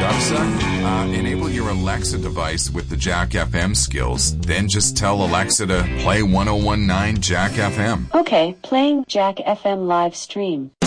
Enable your Alexa device with the Jack FM skills. Then just tell Alexa to play 1019 Jack FM. Okay, playing Jack FM live stream.